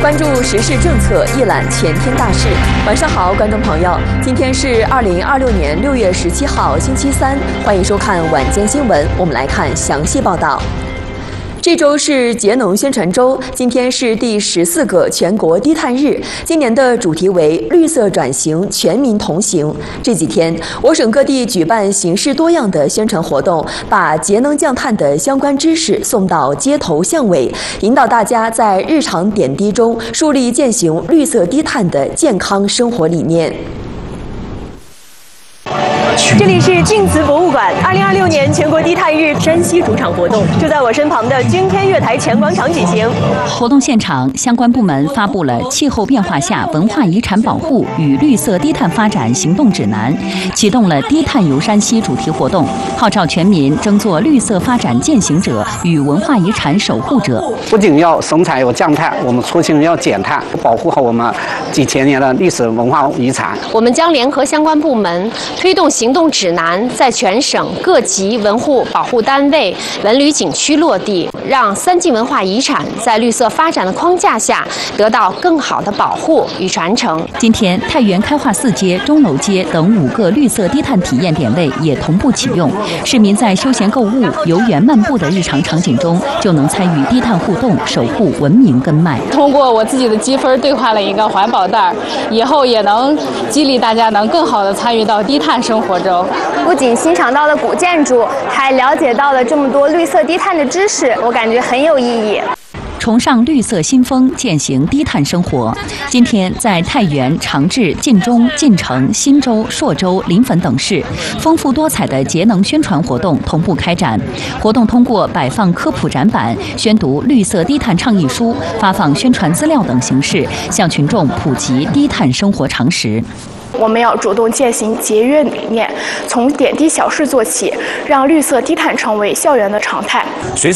关注时事政策，一览全天大事。晚上好，观众朋友，今天是2026年6月17号，星期三，欢迎收看晚间新闻。我们来看详细报道。这周是节能宣传周，今天是第14个全国低碳日。今年的主题为“绿色转型，全民同行”。这几天，我省各地举办形式多样的宣传活动，把节能降碳的相关知识送到街头巷尾，引导大家在日常点滴中树立践行绿色低碳的健康生活理念。这里是晋祠博物馆2026年全国低碳日山西主场活动，就在我身旁的君天月台前广场举行。 活动现场，相关部门发布了《气候变化下文化遗产保护与绿色低碳发展行动指南》，启动了低碳游山西主题活动，号召全民争做绿色发展践行者与文化遗产守护者。 不仅要生产要降碳，我们初心要减碳，保护好我们几千年的历史文化遗产。 我们将联合相关部门推动行动指南在全省各级文物保护单位、文旅景区落地，让3级文化遗产在绿色发展的框架下得到更好的保护与传承。 今天，太原开化4街、钟楼街等5个绿色低碳体验点位也同步启用，市民在休闲购物、游园漫步的日常场景中，就能参与低碳互动，守护文明根脉。 通过我自己的积分兑换了一个环保袋，以后也能激励大家能更好的参与到低碳生活中。 不仅欣赏到了古建筑，还了解到了这么多绿色低碳的知识，我感觉很有意义。 崇尚绿色新风，践行低碳生活。今天在太原、长治、晋中、晋城、忻州、朔州、临汾等市，丰富多彩的节能宣传活动同步开展。活动通过摆放科普展板、宣读绿色低碳倡议书、发放宣传资料等形式，向群众普及低碳生活常识。 我们要主动践行节约理念，从点滴小事做起，让绿色低碳成为校园的常态。